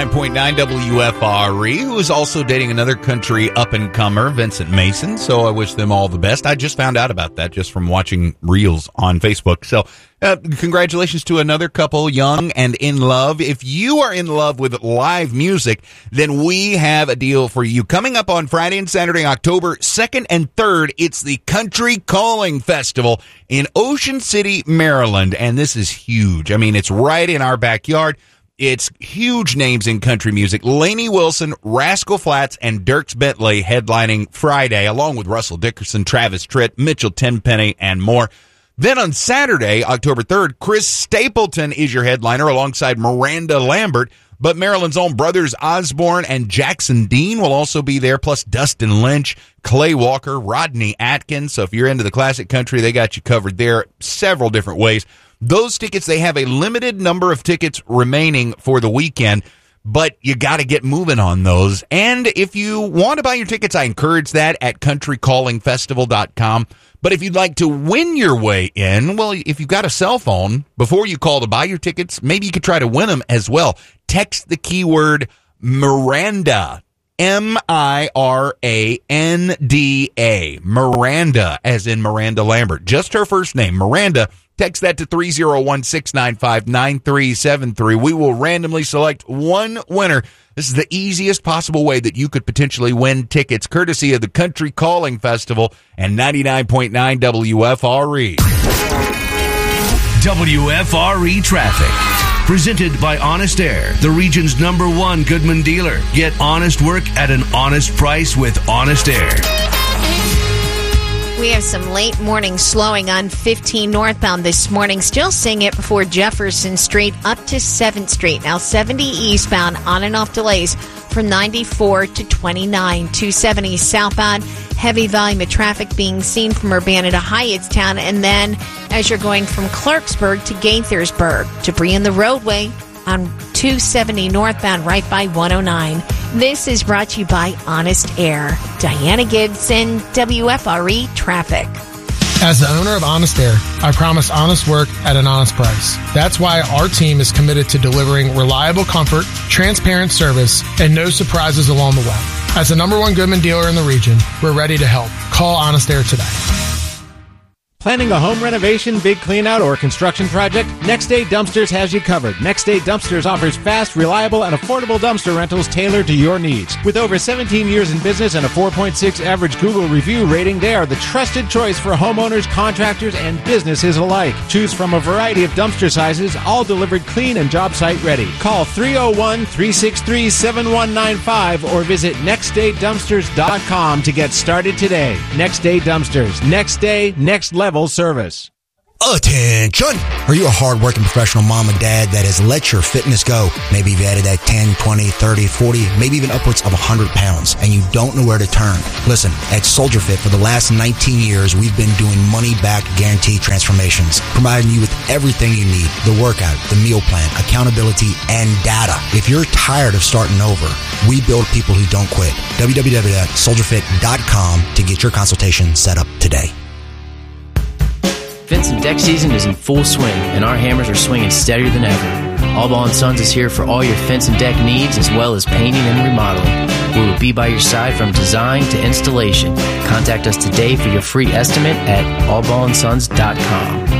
9.9 WFRE, who is also dating another country up-and-comer, Vincent Mason. So I wish them all the best. I just found out about that just from watching reels on Facebook. So congratulations to another couple, young and in love. If you are in love with live music, then we have a deal for you. Coming up on Friday and Saturday, October 2nd and 3rd, it's the Country Calling Festival in Ocean City, Maryland. And this is huge. I mean, it's right in our backyard. It's huge names in country music. Lainey Wilson, Rascal Flatts, and Dierks Bentley headlining Friday, along with Russell Dickerson, Travis Tritt, Mitchell Tenpenny, and more. Then on Saturday, October 3rd, Chris Stapleton is your headliner alongside Miranda Lambert. But Maryland's own Brothers Osborne and Jackson Dean will also be there, plus Dustin Lynch, Clay Walker, Rodney Atkins. So if you're into the classic country, they got you covered there several different ways. Those tickets, they have a limited number of tickets remaining for the weekend, but you got to get moving on those. And if you want to buy your tickets, I encourage that at countrycallingfestival.com. But if you'd like to win your way in, well, if you've got a cell phone, before you call to buy your tickets, maybe you could try to win them as well. Text the keyword Miranda, M-I-R-A-N-D-A, Miranda, as in Miranda Lambert. Just her first name, Miranda. Text that to 301-695-9373. We will randomly select one winner. This is the easiest possible way that you could potentially win tickets, courtesy of the Country Calling Festival and 99.9 WFRE. WFRE Traffic. Presented by Honest Air, the region's #1 Goodman dealer. Get honest work at an honest price with Honest Air. We have some late morning slowing on 15 northbound this morning. Still seeing it before Jefferson Street up to 7th Street. Now 70 eastbound, on and off delays from 94 to 29. 270 southbound, heavy volume of traffic being seen from Urbana to Hyattstown. And then as you're going from Clarksburg to Gaithersburg, debris in the roadway on 270 northbound right by 109. This is brought to you by Honest Air. Diana Gibson, WFRE Traffic. As the owner of Honest Air, I promise honest work at an honest price. That's why our team is committed to delivering reliable comfort, transparent service, and no surprises along the way. As the #1 Goodman dealer in the region, we're ready to help. Call Honest Air today. Planning a home renovation, big cleanout, or construction project? Next Day Dumpsters has you covered. Next Day Dumpsters offers fast, reliable, and affordable dumpster rentals tailored to your needs. With over 17 years in business and a 4.6 average Google review rating, they are the trusted choice for homeowners, contractors, and businesses alike. Choose from a variety of dumpster sizes, all delivered clean and job site ready. Call 301-363-7195 or visit nextdaydumpsters.com to get started today. Next Day Dumpsters. Next day, next level service. Attention! Are you a hard-working professional mom and dad that has let your fitness go? Maybe you've added that 10, 20, 30, 40, maybe even upwards of 100 pounds, and you don't know where to turn. Listen, at Soldier Fit, for the last 19 years, we've been doing money-back guaranteed transformations, providing you with everything you need: the workout, the meal plan, accountability, and data. If you're tired of starting over, we build people who don't quit. www.soldierfit.com to get your consultation set up today. Fence and deck season is in full swing, and our hammers are swinging steadier than ever. Allball & Sons is here for all your fence and deck needs, as well as painting and remodeling. We will be by your side from design to installation. Contact us today for your free estimate at allballandsons.com.